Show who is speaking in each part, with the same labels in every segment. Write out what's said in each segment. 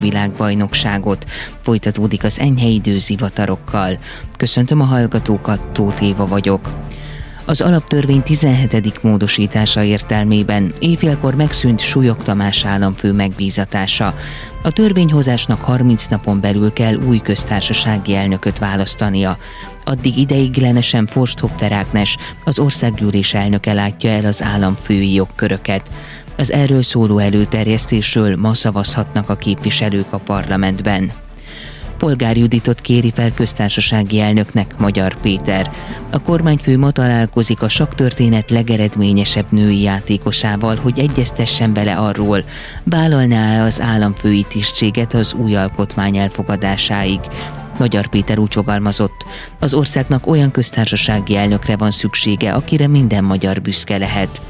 Speaker 1: világbajnokságot. Folytatódik az enyhe idő zivatarokkal. Köszöntöm a hallgatókat, Tóth Éva vagyok. Az alaptörvény 17. módosítása értelmében éjfélkor megszűnt Súlyog Tamás államfő megbízatása. A törvényhozásnak 30 napon belül kell új köztársasági elnököt választania. Addig ideiglenesen Forsthoff Ágnes, az országgyűlés elnöke látja el az államfői jogköröket. Az erről szóló előterjesztésről ma szavazhatnak a képviselők a parlamentben. Polgár Juditot kéri fel köztársasági elnöknek Magyar Péter. A kormányfő ma találkozik a sakktörténet legeredményesebb női játékosával, hogy egyeztessen vele arról, vállalná-e az államfői tisztséget az új alkotmány elfogadásáig. Magyar Péter úgy fogalmazott, az országnak olyan köztársasági elnökre van szüksége, akire minden magyar büszke lehet.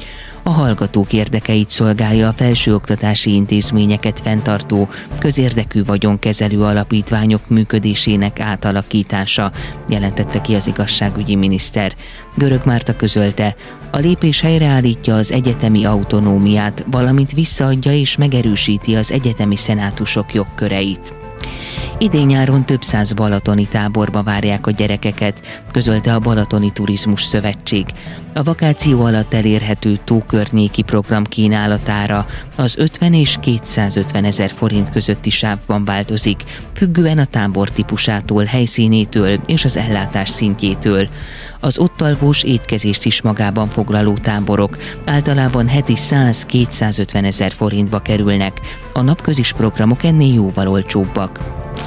Speaker 1: A hallgatók érdekeit szolgálja a felsőoktatási intézményeket fenntartó, közérdekű vagyonkezelő alapítványok működésének átalakítása, jelentette ki az igazságügyi miniszter. Görög Márta közölte, a lépés helyreállítja az egyetemi autonómiát, valamint visszaadja és megerősíti az egyetemi szenátusok jogköreit. Idén-nyáron több 100 balatoni táborba várják a gyerekeket, közölte a Balatoni Turizmus Szövetség. A vakáció alatt elérhető tókörnyéki program kínálatára az 50 és 250 ezer forint közötti sávban változik, függően a tábor típusától, helyszínétől és az ellátás szintjétől. Az ott alvós étkezést is magában foglaló táborok általában heti 100-250 ezer forintba kerülnek, a napközis programok ennél jóval olcsóbbak.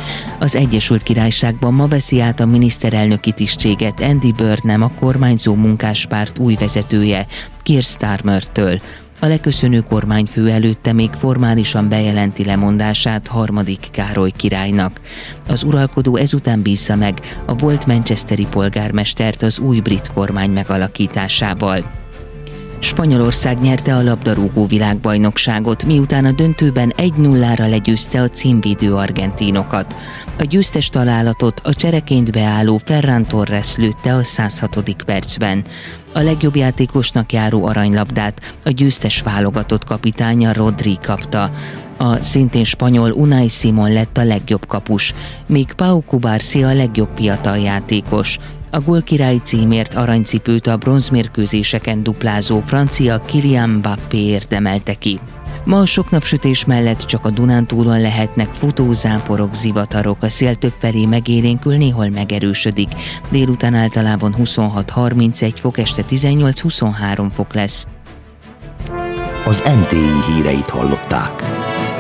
Speaker 1: Az Egyesült Királyságban ma veszi át a miniszterelnöki tisztséget Andy Burnham, a kormányzó munkáspárt új vezetője, Keir Starmertől. A leköszönő kormányfő előtte még formálisan bejelenti lemondását harmadik Károly királynak. Az uralkodó ezután bízza meg a volt manchesteri polgármestert az új brit kormány megalakításával. Spanyolország nyerte a labdarúgó világbajnokságot, miután a döntőben 1-0-ra legyőzte a címvédő argentinokat. A győztes találatot a csereként beálló Ferran Torres lőtte a 106. percben. A legjobb játékosnak járó aranylabdát a győztes válogatott kapitánya Rodri kapta. A szintén spanyol Unai Simón lett a legjobb kapus, míg Pau Cubarsí a legjobb fiatal játékos. A gólkirályi címért aranycipőt a bronzmérkőzéseken duplázó francia Kylian Mbappé érdemelte ki. Ma a sok napsütés mellett csak a Dunántúlon lehetnek futózáporok, zivatarok, a szél többfelé megélénkül, néhol megerősödik. Délután általában 26-31 fok, este 18-23 fok lesz.
Speaker 2: Az NTI híreit hallották.